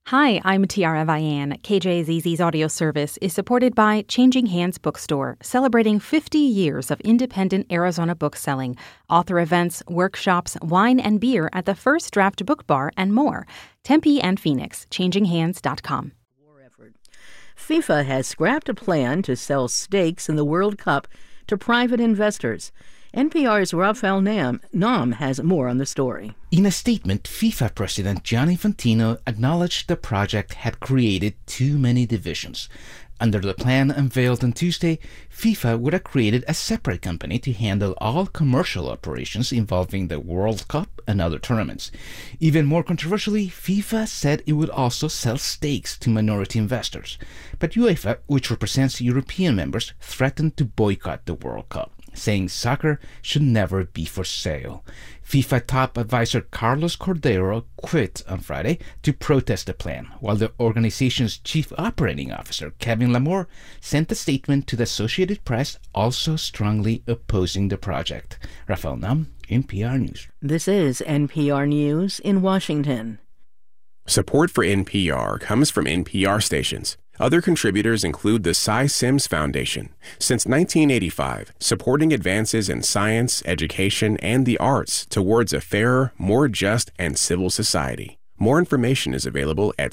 Hi, I'm Tiara Vian. KJZZ's audio service is supported by Changing Hands Bookstore, celebrating 50 years of independent Arizona book selling, author events, workshops, wine and beer at the First Draft Book Bar, and more. Tempe and Phoenix, changinghands.com. FIFA has scrapped a plan to sell stakes in the World Cup to private investors. NPR's Rafael Nam has more on the story. In a statement, FIFA President Gianni Infantino acknowledged the project had created too many divisions. Under the plan unveiled on Tuesday, FIFA would have created a separate company to handle all commercial operations involving the World Cup and other tournaments. Even more controversially, FIFA said it would also sell stakes to minority investors. But UEFA, which represents European members, threatened to boycott the World Cup, saying soccer should never be for sale. FIFA top advisor Carlos Cordeiro quit on Friday to protest the plan, while the organization's chief operating officer, Kevin Lamore, sent a statement to the Associated Press also strongly opposing the project. Rafael Nam, NPR News. This is NPR News in Washington. Support for NPR comes from NPR stations. Other contributors include the Cy Sims Foundation. Since 1985, supporting advances in science, education, and the arts towards a fairer, more just, and civil society. More information is available at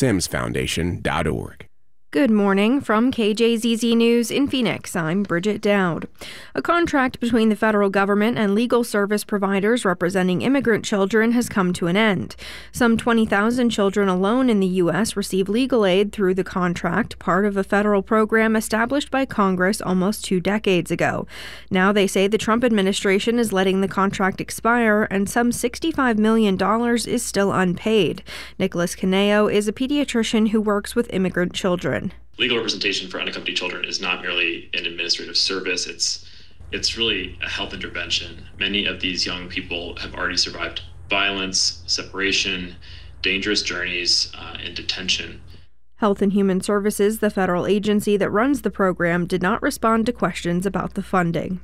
cysimsfoundation.org. Good morning from KJZZ News in Phoenix. I'm Bridget Dowd. A contract between the federal government and legal service providers representing immigrant children has come to an end. Some 20,000 children alone in the U.S. receive legal aid through the contract, part of a federal program established by Congress almost 2 decades ago. Now they say the Trump administration is letting the contract expire, and some $65 million is still unpaid. Nicholas Caneo is a pediatrician who works with immigrant children. Legal representation for unaccompanied children is not merely an administrative service. It's really a health intervention. Many of these young people have already survived violence, separation, dangerous journeys, and detention. Health and Human Services, the federal agency that runs the program, did not respond to questions about the funding.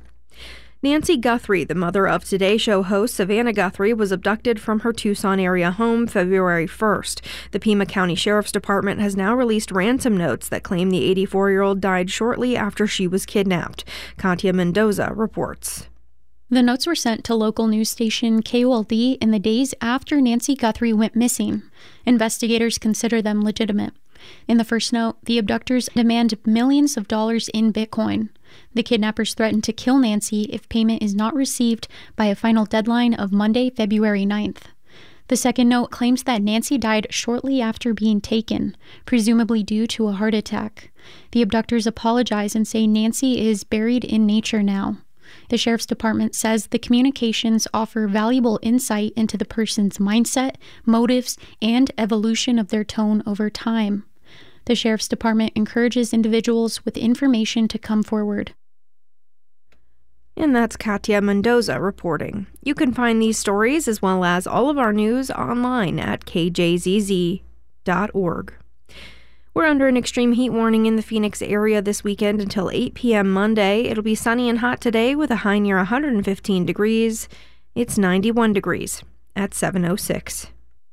Nancy Guthrie, the mother of Today Show host Savannah Guthrie, was abducted from her Tucson area home February 1st. The Pima County Sheriff's Department has now released ransom notes that claim the 84-year-old died shortly after she was kidnapped. Katia Mendoza reports. The notes were sent to local news station KOLD in the days after Nancy Guthrie went missing. Investigators consider them legitimate. In the first note, the abductors demand millions of dollars in Bitcoin. The kidnappers threatened to kill Nancy if payment is not received by a final deadline of Monday, February 9th. The second note claims that Nancy died shortly after being taken, presumably due to a heart attack. The abductors apologize and say Nancy is buried in nature now. The Sheriff's Department says the communications offer valuable insight into the person's mindset, motives, and evolution of their tone over time. The Sheriff's Department encourages individuals with information to come forward. And that's Katia Mendoza reporting. You can find these stories as well as all of our news online at kjzz.org. We're under an extreme heat warning in the Phoenix area this weekend until 8 p.m. Monday. It'll be sunny and hot today with a high near 115 degrees. It's 91 degrees at 7:06.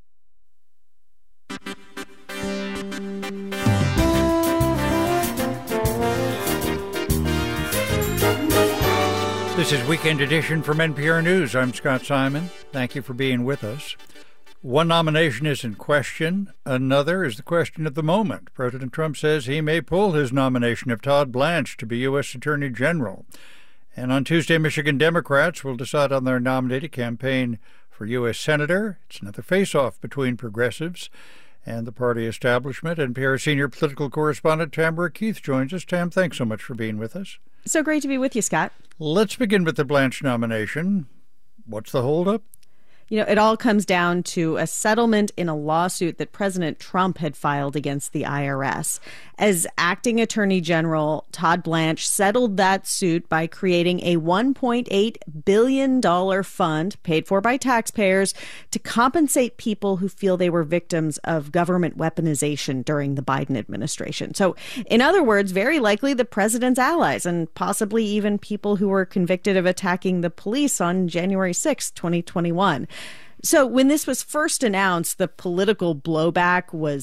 This is Weekend Edition from NPR News. I'm Scott Simon. Thank you for being with us. One nomination is in question. Another is the question of the moment. President Trump says he may pull his nomination of Todd Blanche to be U.S. Attorney General. And on Tuesday, Michigan Democrats will decide on their nominee to campaign for U.S. Senator. It's another face-off between progressives and the party establishment. NPR senior political correspondent Tamara Keith joins us. Tam, thanks so much for being with us. So great to be with you, Scott. Let's begin with the Blanche nomination. What's the holdup? You know, it all comes down to a settlement in a lawsuit that President Trump had filed against the IRS. As acting Attorney General, Todd Blanche settled that suit by creating a $1.8 billion fund paid for by taxpayers to compensate people who feel they were victims of government weaponization during the Biden administration. So, in other words, very likely the president's allies and possibly even people who were convicted of attacking the police on January 6, 2021. So when this was first announced, the political blowback was